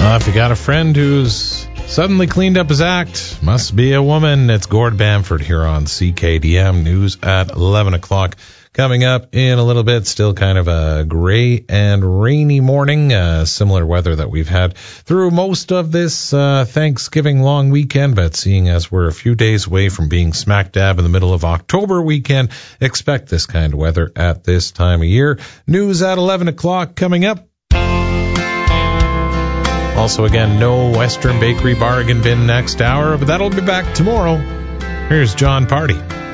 If you got a friend who's suddenly cleaned up his act, must be a woman. It's Gord Bamford here on CKDM News at 11 o'clock. Coming up in a little bit, still kind of a gray and rainy morning, similar weather that we've had through most of this Thanksgiving long weekend, but seeing as we're a few days away from being smack dab in the middle of October weekend, expect this kind of weather at this time of year. News at 11 o'clock coming up. Also, again, no Western Bakery bargain bin next hour, but that'll be back tomorrow. Here's John Party.